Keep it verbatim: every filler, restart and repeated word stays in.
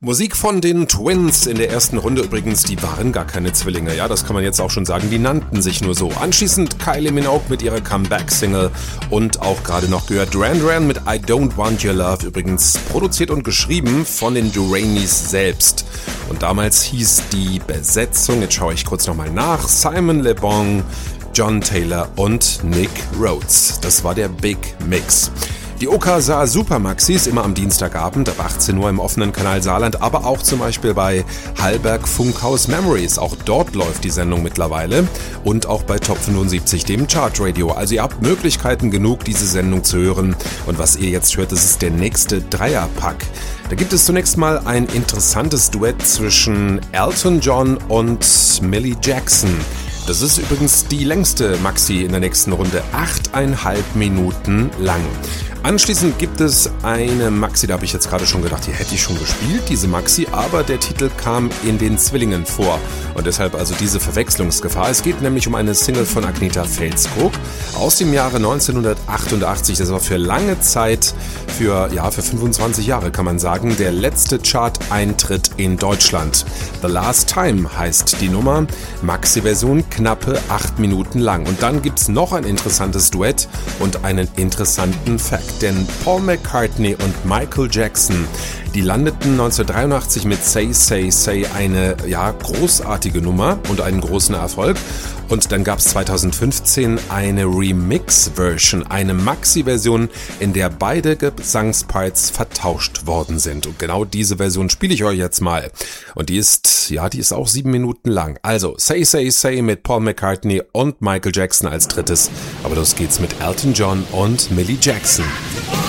Musik von den Twins in der ersten Runde übrigens, die waren gar keine Zwillinge, ja, das kann man jetzt auch schon sagen, die nannten sich nur so. Anschließend Kylie Minogue mit ihrer Comeback-Single und auch gerade noch gehört Duran Duran mit I Don't Want Your Love, übrigens produziert und geschrieben von den Duranis selbst. Und damals hieß die Besetzung, jetzt schaue ich kurz nochmal nach, Simon Le Bon, John Taylor und Nick Rhodes. Das war der Big Mix. Die O K sah Supermaxis immer am Dienstagabend ab achtzehn Uhr im offenen Kanal Saarland, aber auch zum Beispiel bei Hallberg Funkhaus Memories. Auch dort läuft die Sendung mittlerweile und auch bei Top fünfundsiebzig, dem Chartradio. Also ihr habt Möglichkeiten genug, diese Sendung zu hören. Und was ihr jetzt hört, das ist der nächste Dreierpack. Da gibt es zunächst mal ein interessantes Duett zwischen Elton John und Millie Jackson. Das ist übrigens die längste Maxi in der nächsten Runde, achteinhalb Minuten lang. Anschließend gibt es eine Maxi, da habe ich jetzt gerade schon gedacht, die hätte ich schon gespielt, diese Maxi, aber der Titel kam in den Zwillingen vor und deshalb also diese Verwechslungsgefahr. Es geht nämlich um eine Single von Agnetha Fälskog aus dem Jahre neunzehnhundertachtundachtzig. Das war für lange Zeit, für, ja, für fünfundzwanzig Jahre kann man sagen, der letzte Chart-Eintritt in Deutschland. The Last Time heißt die Nummer, Maxi-Version knappe acht Minuten lang. Und dann gibt's noch ein interessantes Duett und einen interessanten Fact. Denn Paul McCartney und Michael Jackson, die landeten neunzehnhundertdreiundachtzig mit Say, Say, Say eine ja, großartige Nummer und einen großen Erfolg. Und dann gab es zweitausendfünfzehn eine Remix-Version, eine Maxi-Version, in der beide Gesangsparts vertauscht worden sind. Und genau diese Version spiele ich euch jetzt mal. Und die ist, ja, die ist auch sieben Minuten lang. Also Say, Say, Say mit Paul McCartney und Michael Jackson als drittes. Aber los geht's mit Elton John und Millie Jackson.